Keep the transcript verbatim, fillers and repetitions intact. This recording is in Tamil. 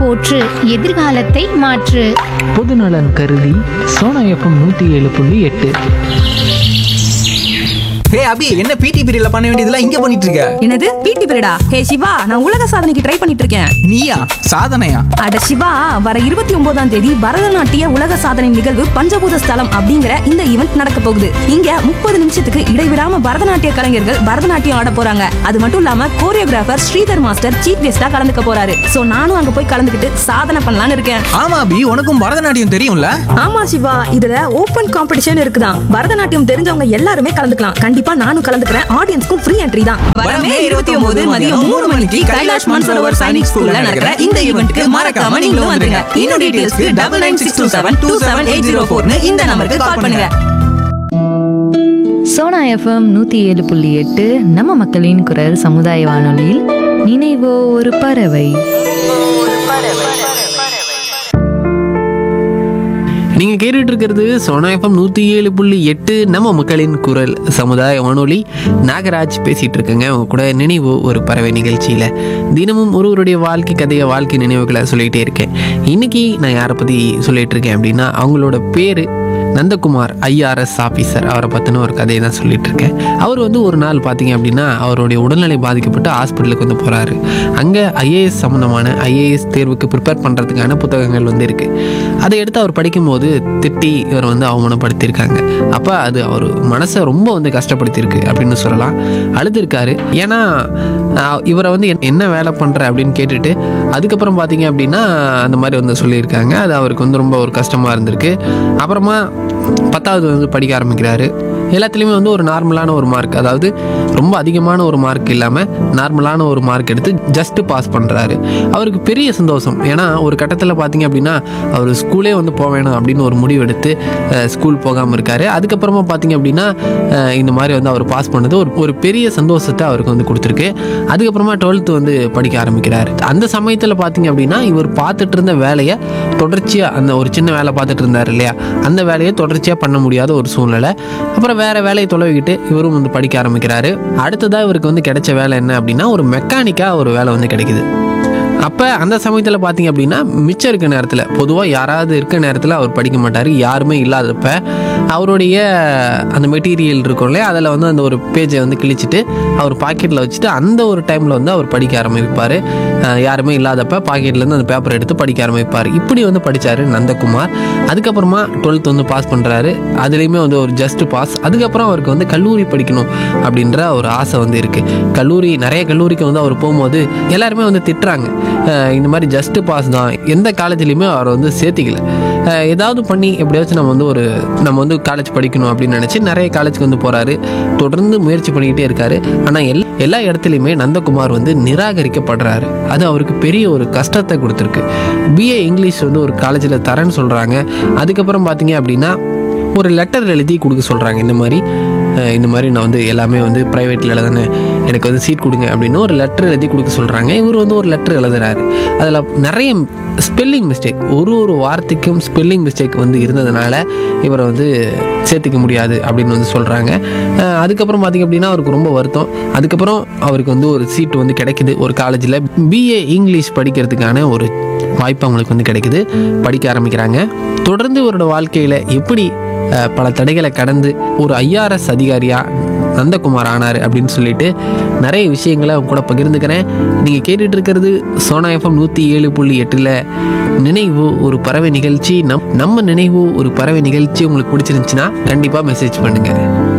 போற்று, எதிர்காலத்தை மாற்று. பொதுநலன் கருதி சோனா எஃப்எம் நூற்றி ஏழு புள்ளி எட்டு. ஹே அபி, என்ன பிடி பீரியட்ல பண்ண வேண்டியதெல்லாம் இங்க பண்ணிட்டு இருக்க? என்னது பிடி பீரியடா? ஹே சிவா, நான் உலக சாதனைக்கு ட்ரை பண்ணிட்டு இருக்கேன். நீயா? சாதனையா? அட சிவா, வர இருபத்தி ஒன்பதாம் தேதி பரதநாட்டிய உலக சாதனை நிகழ்வு பஞ்சபூத ஸ்தலம் அப்படிங்கிற இந்த ஈவெண்ட் நடக்க போகுது. இங்க முப்பது நிமிஷத்துக்கு இடைவிடாம பரதநாட்டிய கலைஞர்கள் பரதநாட்டியம் ஆட போறாங்க. அது மட்டும் இல்லாம கோரியோகிராஃபர் ஸ்ரீதர் மாஸ்டர் சீஃப் கெஸ்டா கலந்துக்க போறாரு. சோ நானும் அங்க போய் கலந்துக்கிட்டு சாதனை பண்ணலாம்னு இருக்கேன். ஆமா அபி, உனக்கும் பரதநாட்டியம் தெரியும்ல? ஆமா சிவா, இதுல ஓபன் காம்படிஷன் இருக்குதான். பரதநாட்டியம் தெரிஞ்சவங்க எல்லாருமே கலந்துக்கலாம். கண்டிப்பா நானும் கலந்துக்கிறேன். ஆடியன்ஸ்க்கும் ஃப்ரீ என்ட்ரி தான். வரமே இருபத்தி ஒன்பது மதியம் மூணு மணிக்கு கைலாஷ் மான்சரோவர் சைனிக் ஸ்கூல்ல நடக்கிற இந்த ஈவென்ட்க்கு மறக்காம நீங்களும் வந்துருங்க. இன்னும் டீடைல்ஸ்க்கு double nine six two seven two seven eight zero ஃபோர்னு இந்த நம்பருக்கு கால் பண்ணுங்க. சோனா எஃப்எம் நூற்றி ஏழு புள்ளி எட்டு நம்ம மக்களின் குரல் சமுதாய வானொலியில் நினைவோ ஒரு பறவை. நீங்கள் கேட்டுட்டு இருக்கிறது சோனா எஃப்எம் நூற்றி ஏழு புள்ளி எட்டு நம்ம மக்களின் குரல் சமுதாய வானொலி. நாகராஜ் பேசிகிட்டு இருக்கேங்க அவங்க கூட நினைவு ஒரு பறவை நிகழ்ச்சியில். தினமும் ஒருவருடைய வாழ்க்கை கதையை, வாழ்க்கை நினைவுகளை சொல்லிகிட்டே இருக்கேன். இன்றைக்கி நான் யாரை பற்றி சொல்லிகிட்டு இருக்கேன் அப்படின்னா, அவங்களோட பேர் நந்தகுமார், ஐஆர்எஸ் ஆஃபீஸர். அவரை பற்றின ஒரு கதையை தான் சொல்லிட்டு இருக்கேன். அவர் வந்து ஒரு நாள் பார்த்தீங்க அப்படின்னா அவருடைய உடல்நிலை பாதிக்கப்பட்டு ஹாஸ்பிட்டலுக்கு வந்து போகிறாரு. அங்கே ஐஏஎஸ் சம்மந்தமான ஐஏஎஸ் தேர்வுக்கு ப்ரிப்பேர் பண்ணுறதுக்கான புத்தகங்கள் வந்து இருக்குது. அதை எடுத்து அவர் படிக்கும்போது திட்டி இவர் வந்து அவமானப்படுத்தியிருக்காங்க. அப்போ அது அவர் மனசை ரொம்ப வந்து கஷ்டப்படுத்தியிருக்கு அப்படின்னு சொல்லலாம். அழுதுருக்காரு. ஏன்னா இவரை வந்து என்ன வேலை பண்ணுற அப்படின்னு கேட்டுட்டு அதுக்கப்புறம் பார்த்தீங்க அப்படின்னா அந்த மாதிரி வந்து சொல்லியிருக்காங்க. அது அவருக்கு வந்து ரொம்ப ஒரு கஷ்டமாக இருந்திருக்கு. அப்புறமா பத்தாவது வந்து படிக்க ஆரம்பிக்கிறாரு. எல்லாத்துலேயுமே வந்து ஒரு நார்மலான ஒரு மார்க், அதாவது ரொம்ப அதிகமான ஒரு மார்க் இல்லாமல் நார்மலான ஒரு மார்க் எடுத்து ஜஸ்ட்டு பாஸ் பண்ணுறாரு. அவருக்கு பெரிய சந்தோஷம். ஏன்னா ஒரு கட்டத்தில் பார்த்தீங்க அப்படின்னா அவர் ஸ்கூலே வந்து போக வேணும் அப்படின்னு ஒரு முடிவு எடுத்து ஸ்கூல் போகாமல் இருக்கார். அதுக்கப்புறமா பார்த்தீங்க அப்படின்னா இந்த மாதிரி வந்து அவர் பாஸ் பண்ணது ஒரு ஒரு பெரிய சந்தோஷத்தை அவருக்கு வந்து கொடுத்துருக்கு. அதுக்கப்புறமா டுவெல்த்து வந்து படிக்க ஆரம்பிக்கிறார். அந்த சமயத்தில் பார்த்தீங்க அப்படின்னா இவர் பார்த்துட்டு இருந்த வேலையை தொடர்ச்சியாக, அந்த ஒரு சின்ன வேலை பார்த்துட்டு இருந்தார் இல்லையா, அந்த வேலையை தொடர்ச்சியாக பண்ண முடியாத ஒரு சூழ்நிலை. அப்புறம் வேறு வேலையை தொலைவிக்கிட்டு இவரும் வந்து படிக்க ஆரம்பிக்கிறாரு. அடுத்ததாக இவருக்கு வந்து கிடைச்ச வேலை என்ன அப்படின்னா ஒரு மெக்கானிக்காக ஒரு வேலை வந்து கிடைக்குது. அப்போ அந்த சமயத்தில் பார்த்தீங்க அப்படின்னா மிச்சம் இருக்க நேரத்தில், பொதுவாக யாராவது இருக்க நேரத்தில் அவர் படிக்க மாட்டார். யாருமே இல்லாதப்ப அவருடைய அந்த மெட்டீரியல் இருக்கும் இல்லையா, அதில் வந்து அந்த ஒரு பேஜை வந்து கிழிச்சிட்டு அவர் பாக்கெட்டில் வச்சுட்டு அந்த ஒரு டைமில் வந்து அவர் படிக்க ஆரம்பிப்பார். யாருமே இல்லாதப்ப பாக்கெட்லேருந்து அந்த பேப்பர் எடுத்து படிக்க ஆரம்பிப்பார். இப்படி வந்து படித்தார் நந்தகுமார். அதுக்கப்புறமா டுவெல்த் வந்து பாஸ் பண்ணுறாரு. அதுலேயுமே வந்து ஒரு ஜஸ்ட் பாஸ். அதுக்கப்புறம் அவருக்கு வந்து கல்லூரி படிக்கணும் அப்படின்ற ஒரு ஆசை வந்து இருக்குது. கல்லூரி, நிறைய கல்லூரிக்கு வந்து அவர் போகும்போது எல்லாருமே வந்து திட்டுறாங்க, இந்த மாதிரி ஜஸ்ட்டு பாஸ் தான், எந்த காலேஜ்லேயுமே அவர் வந்து சேர்த்திக்கல. ஏதாவது பண்ணி எப்படியாச்சும் நம்ம வந்து ஒரு நம்ம வந்து காலேஜ் படிக்கணும் அப்படின்னு நினச்சி நிறைய காலேஜுக்கு வந்து போகிறாரு. தொடர்ந்து முயற்சி பண்ணிக்கிட்டே இருக்காரு. ஆனால் எல் எல்லா இடத்துலையுமே நந்தகுமார் வந்து நிராகரிக்கப்படுறாரு. அது அவருக்கு பெரிய ஒரு கஷ்டத்தை கொடுத்துருக்கு. பிஏ இங்கிலீஷ் வந்து ஒரு காலேஜில் தரேன்னு சொல்கிறாங்க. அதுக்கப்புறம் பார்த்தீங்க அப்படின்னா ஒரு லெட்டர் எழுதி கொடுக்க சொல்கிறாங்க. இந்த மாதிரி இந்த மாதிரி நான் வந்து எல்லாமே வந்து ப்ரைவேட்டில் எழுதுனே, எனக்கு வந்து சீட் கொடுங்க அப்படின்னு ஒரு லெட்டர் எழுதி கொடுக்க சொல்கிறாங்க. இவர் வந்து ஒரு லெட்டர் எழுதுறாரு. அதில் நிறைய ஸ்பெல்லிங் மிஸ்டேக், ஒரு ஒரு வார்த்தைக்கும் ஸ்பெல்லிங் மிஸ்டேக் வந்து இருந்ததுனால இவரை வந்து சேர்த்துக்க முடியாது அப்படின்னு வந்து சொல்கிறாங்க. அதுக்கப்புறம் பார்த்திங்க அப்படின்னா அவருக்கு ரொம்ப வருத்தம். அதுக்கப்புறம் அவருக்கு வந்து ஒரு சீட்டு வந்து கிடைக்குது ஒரு காலேஜில். பிஏ இங்கிலீஷ் படிக்கிறதுக்கான ஒரு வாய்ப்பு அவங்களுக்கு வந்து கிடைக்குது. படிக்க ஆரம்பிக்கிறாங்க. தொடர்ந்து இவரோட வாழ்க்கையில் எப்படி பல தடைகளை கடந்து ஒரு ஐஆர்எஸ் அதிகாரியாக நந்தகுமார் ஆனார் அப்படின்னு சொல்லிட்டு நிறைய விஷயங்களை அவங்க கூட பகிர்ந்துக்கிறேன். நீங்கள் கேட்டுட்டு இருக்கிறது சோனா எஃப்எம் நூற்றி ஏழு புள்ளி எட்டில் நினைவு ஒரு பறவை நிகழ்ச்சி. நம் நம்ம நினைவு ஒரு பறவை நிகழ்ச்சி உங்களுக்கு பிடிச்சிருந்துச்சுன்னா கண்டிப்பாக மெசேஜ் பண்ணுங்கள்.